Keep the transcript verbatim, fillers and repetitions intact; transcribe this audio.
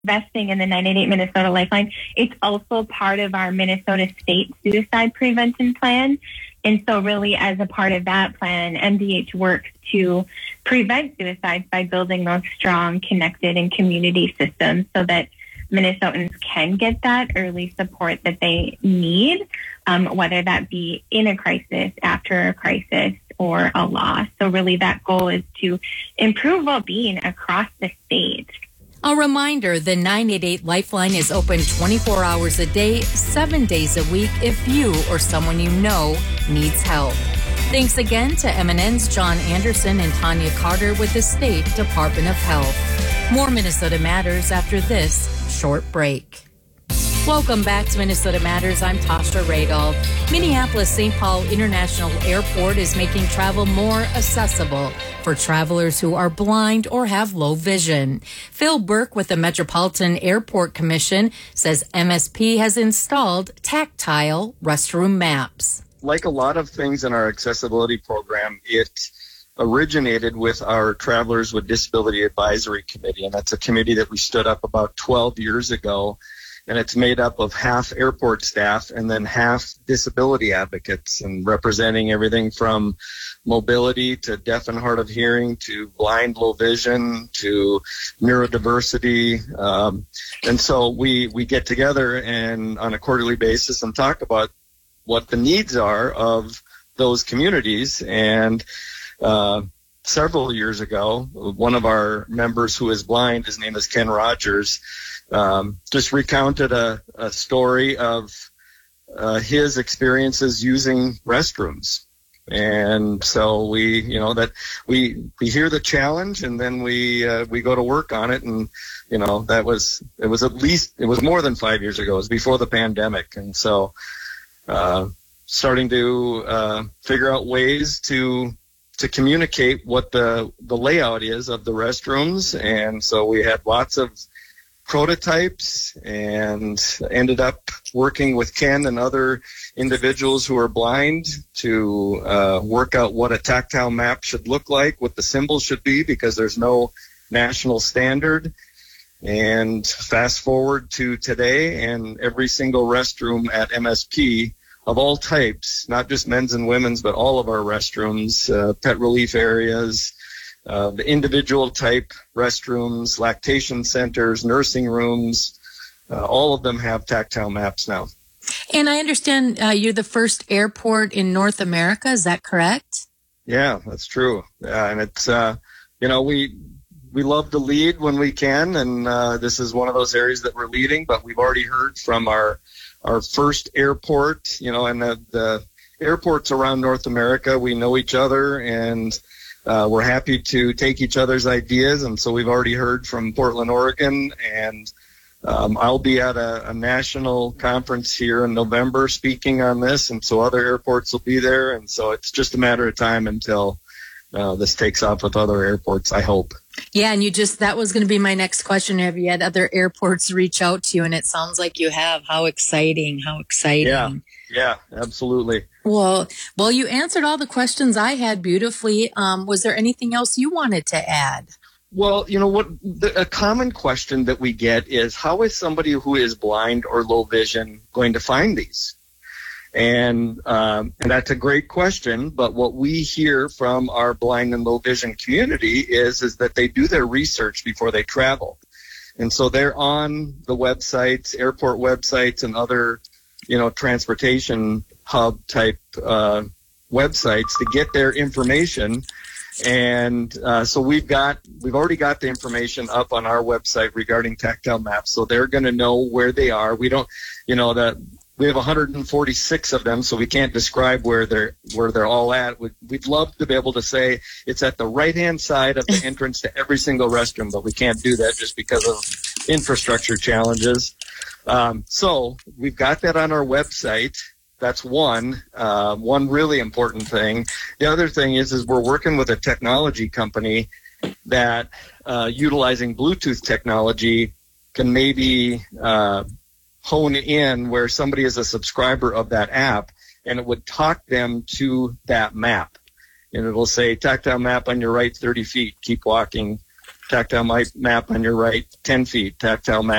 investing in the nine eight eight Minnesota Lifeline, it's also part of our Minnesota State Suicide Prevention Plan. And so really as a part of that plan, M D H works to prevent suicides by building those strong, connected, and community systems so that Minnesotans can get that early support that they need, um, whether that be in a crisis, after a crisis, or a loss. So really that goal is to improve well-being across the state. A reminder, the nine eight eight Lifeline is open twenty-four hours a day, seven days a week if you or someone you know needs help. Thanks again to M N N's John Anderson and Tanya Carter with the State Department of Health. More Minnesota Matters after this short break. Welcome back to Minnesota Matters. I'm Tasha Radel. Minneapolis-Saint Paul International Airport is making travel more accessible for travelers who are blind or have low vision. Phil Burke with the Metropolitan Airport Commission says M S P has installed tactile restroom maps. Like a lot of things in our accessibility program, it originated with our Travelers with Disability Advisory Committee, and that's a committee that we stood up about twelve years ago. And it's made up of half airport staff and then half disability advocates, and representing everything from mobility to deaf and hard of hearing to blind, low vision to neurodiversity. Um, and so we, we get together and on a quarterly basis and talk about what the needs are of those communities. And uh, several years ago, one of our members who is blind, his name is Ken Rogers, Um, just recounted a, a story of uh, his experiences using restrooms. And so we, you know, that we, we hear the challenge and then we, uh, we go to work on it. And, you know, that was, it was at least, it was more than five years ago. It was before the pandemic. And so, uh, starting to, uh, figure out ways to, to communicate what the, the layout is of the restrooms. And so we had lots of prototypes and ended up working with Ken and other individuals who are blind to uh, work out what a tactile map should look like, what the symbols should be, because there's no national standard. And fast forward to today, and every single restroom at M S P of all types, not just men's and women's, but all of our restrooms, uh, pet relief areas, Uh, the individual type restrooms, lactation centers, nursing rooms, uh, all of them have tactile maps now. And I understand uh, you're the first airport in North America. Is that correct? Yeah, that's true. Yeah, and it's, uh, you know, we we love to lead when we can, and uh, this is one of those areas that we're leading, but we've already heard from our, our first airport, you know, and the, the airports around North America, we know each other, and Uh, we're happy to take each other's ideas, and so we've already heard from Portland, Oregon, and um, I'll be at a, a national conference here in November speaking on this, and so other airports will be there, and so it's just a matter of time until uh, this takes off with other airports, I hope. Yeah, and you just, that was going to be my next question. Have you had other airports reach out to you? And it sounds like you have. How exciting, how exciting. Yeah, yeah, absolutely. Well, well, you answered all the questions I had beautifully. Um, was there anything else you wanted to add? Well, you know what, the, a common question that we get is, how is somebody who is blind or low vision going to find these? And, um, and that's a great question. But what we hear from our blind and low vision community is, is that they do their research before they travel. And so they're on the websites, airport websites, and other, you know, transportation hub type uh, websites to get their information. And uh, so we've got, we've already got the information up on our website regarding tactile maps. So they're going to know where they are. We don't, you know, that we have one hundred forty-six of them, so we can't describe where they're, where they're all at. We'd, we'd love to be able to say it's at the right-hand side of the entrance to every single restroom, but we can't do that just because of infrastructure challenges. Um, so we've got that on our website. That's one, uh, one really important thing. The other thing is, is we're working with a technology company that, uh, utilizing Bluetooth technology can maybe, uh, hone in where somebody is a subscriber of that app, and it would talk them to that map. And it'll say, tactile map on your right, thirty feet, keep walking tactile map on your right, ten feet, tactile map